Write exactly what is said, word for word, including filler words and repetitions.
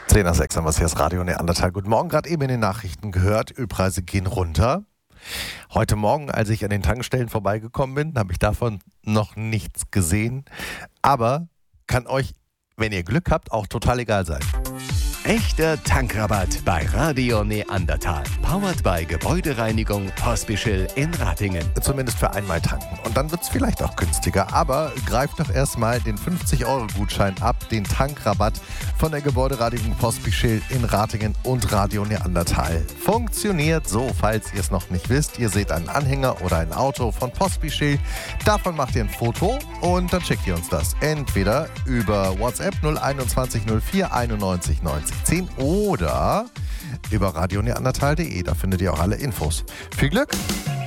zehn nach sechs haben wir es hier, das Radio Neandertal. Guten Morgen, gerade eben in den Nachrichten gehört, Ölpreise gehen runter. Heute Morgen, als ich an den Tankstellen vorbeigekommen bin, habe ich davon noch nichts gesehen. Aber kann euch, wenn ihr Glück habt, auch total egal sein. Echter Tankrabatt bei Radio Neandertal. Powered by Gebäudereinigung Pospischl in Ratingen. Zumindest für einmal tanken. Und dann wird es vielleicht auch günstiger. Aber greift doch erstmal den fünfzig-Euro-Gutschein ab, den Tankrabatt von der Gebäudereinigung Pospischl in Ratingen und Radio Neandertal. Funktioniert so, falls ihr es noch nicht wisst. Ihr seht einen Anhänger oder ein Auto von Pospischl. Davon macht ihr ein Foto und dann schickt ihr uns das. Entweder über WhatsApp null einundzwanzig null vier einundneunzig neunzig zehn oder über radio neandertal punkt de. Da findet ihr auch alle Infos. Viel Glück!